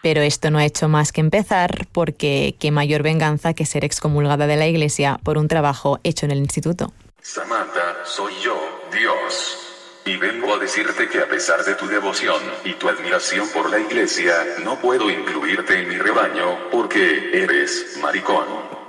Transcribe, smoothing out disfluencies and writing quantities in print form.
Pero esto no ha hecho más que empezar, porque qué mayor venganza que ser excomulgada de la iglesia por un trabajo hecho en el instituto. Samantha, soy yo, Dios. Y vengo a decirte que a pesar de tu devoción y tu admiración por la iglesia, no puedo incluirte en mi rebaño, porque eres maricón.